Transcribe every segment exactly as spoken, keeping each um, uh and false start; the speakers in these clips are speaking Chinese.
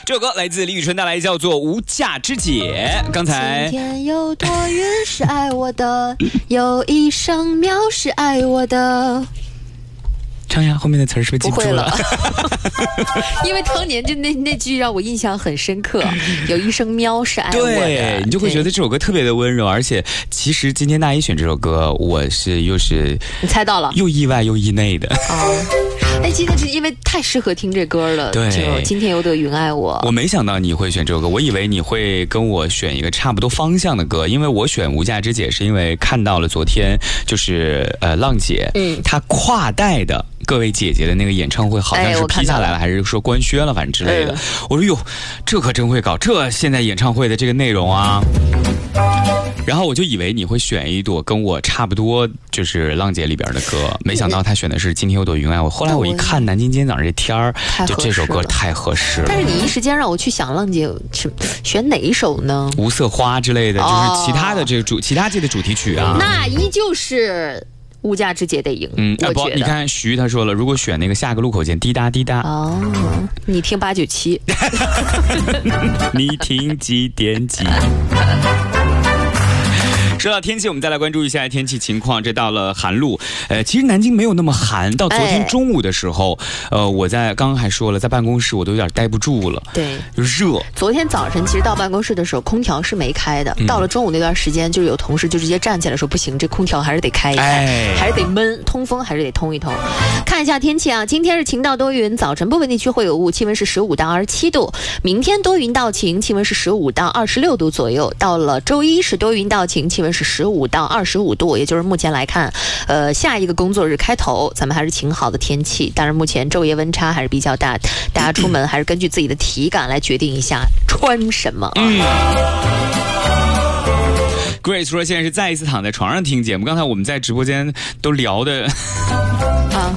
这首歌来自李宇春，带来叫做《无价之姐》。刚才今天有多云是爱我的，有一声喵是爱我的。 唱呀，后面的词儿是不是记不会不住了？ 了因为当年就那那句让我印象很深刻，有一声喵是爱我的， 对，你就会觉得这首歌特别的温柔，而且其实今天大一选这首歌，我是又是你猜到了， 又意外又意内的。 哦，哎，今天是因为太适合听这歌了， 对， 就今天有得云爱我。 我没想到你会选这首歌，我以为你会跟我选一个差不多方向的歌，因为我选《无价之姐》是因为看到了昨天就是呃浪姐，嗯，她跨代的各位姐姐的那个演唱会好像是批下来了，还是说官宣了，反正之类的。嗯、我说哟，这可真会搞，这现在演唱会的这个内容啊。然后我就以为你会选一朵跟我差不多就是浪姐里边的歌，没想到他选的是今天有朵云爱我。后来我一看南京今天早上这天儿，就这首歌太合适了。 但是你一时间让我去想浪姐选哪一首呢？ 无色花之类的，就是其他的这个主、哦、其他季的主题曲啊。 那依旧是无价之姐得赢。嗯，我觉得。 你看徐他说了，如果选那个下个路口见滴答滴答。 哦，你听八九七。 你听几点几？说到天气，我们再来关注一下天气情况。这到了寒露，呃，其实南京没有那么寒。到昨天中午的时候，哎、呃，我在刚刚还说了，在办公室我都有点待不住了， 对， 热。 昨天早晨其实到办公室的时候，空调是没开的。嗯、到了中午那段时间，就有同事就直接站起来说：“不行，这空调还是得开一开，哎、还是得闷，通风还是得通一通。”看一下天气啊，今天是晴到多云，早晨部分地区会有雾，气温是十五到二十七度。明天多云到晴，气温是十五到二十六度左右。到了周一是多云到晴，气温是十五到二十五度，也就是目前来看，呃，下一个工作日开头，咱们还是晴好的天气。当然，目前昼夜温差还是比较大，大家出门还是根据自己的体感来决定一下穿什么。嗯。 Grace 说现在是再一次躺在床上听节目，刚才我们在直播间都聊的啊，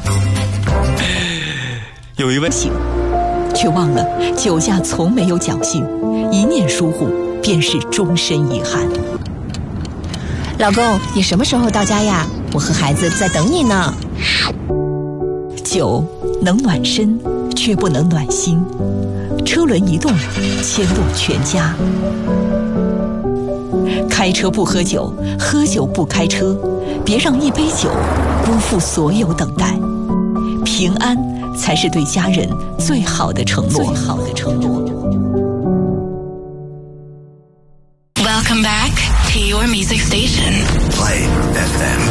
有一位醒，却忘了酒驾从没有侥幸，一念疏忽便是终身遗憾。 老公，你什么时候到家呀？我和孩子在等你呢。 酒能暖身，却不能暖心。车轮一动，牵动全家。开车不喝酒，喝酒不开车，别让一杯酒辜负所有等待。平安才是对家人最好的承诺。最好的承诺。 Welcome back to your music station. Play F M.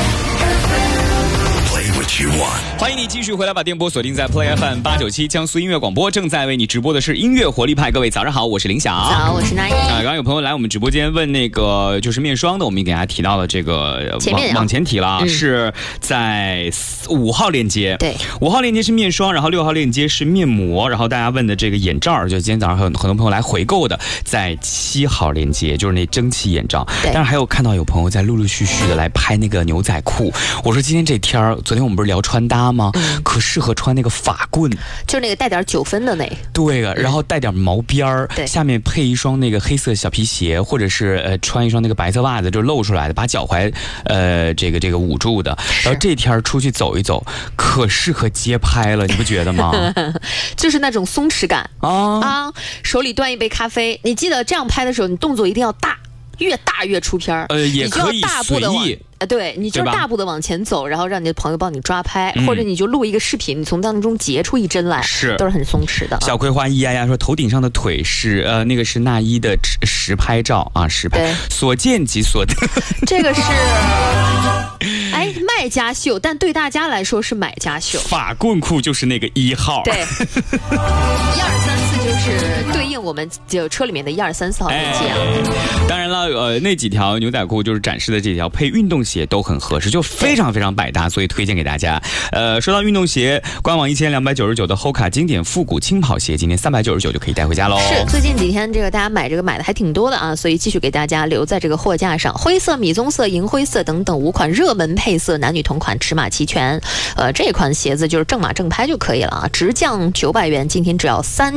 Play what you want. 欢迎你继续回来，把电波锁定在 Play F M 八九七江苏音乐广播，正在为你直播的是音乐活力派。各位早上好，我是林晓。 早，我是那英。 啊，刚刚有朋友来我们直播间问那个就是面霜的，我们给大家提到了这个前面、啊、 往前提了，嗯、是在五号链接。 对， 五号链接是面霜，然后六号链接是面膜，然后大家问的这个眼罩，就今天早上很很多朋友来回购的，在七号链接，就是那蒸汽眼罩。但是还有看到有朋友在陆陆续续的来拍那个牛仔裤。我说今天这天儿，昨天我们不是聊穿搭吗？嗯、可适合穿那个法棍， 就那个带点九分的那。 对的，然后带点毛边儿， 对， 下面配一双那个黑色小皮鞋，或者是呃穿一双那个白色袜子，就露出来的，把脚踝呃这个这个捂住的。然后这天出去走一走，可适合街拍了，你不觉得吗？ 就是那种松弛感啊啊！手里端一杯咖啡，你记得这样拍的时候，你动作一定要大，越大越出片儿。 呃，也可以随意。 呃，对，你就大步的往前走，然后让你的朋友帮你抓拍，嗯、或者你就录一个视频，你从当中截出一帧来， 是都是很松弛的。 小葵花咿呀呀说，头顶上的腿是呃那个是那一的实拍照啊，实拍，所见即所得。 这个是。哎，卖家秀，但对大家来说是买家秀。 法棍裤就是那个一号， 对，一二三四就是对应我们就车里面的一二三四号链接啊。 哎、当然了，呃，那几条牛仔裤就是展示的这条配运动鞋都很合适，就非常非常百搭，所以推荐给大家。呃，说到运动鞋，官网一千两百九十九的 Hoka 经典复古轻跑鞋，今天三百九十九就可以带回家喽。 是，最近几天这个大家买这个买的还挺多的啊，所以继续给大家留在这个货架上。灰色、米棕色、银灰色等等五款热门配色，男女同款，尺码齐全。呃，这款鞋子就是正码正拍就可以了啊，直降九百元，今天只要三。